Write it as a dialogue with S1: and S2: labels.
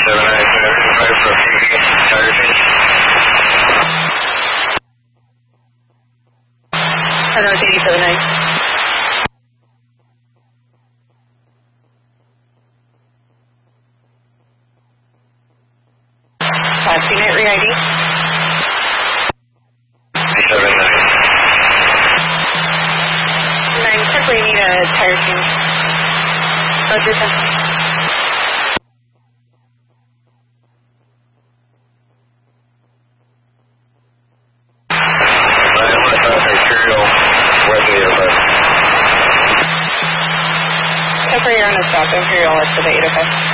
S1: North 879. CNET re-ID. 9, quickly need a tire change. Roger, sir. You're on a stop, Imperial, it's for the 805.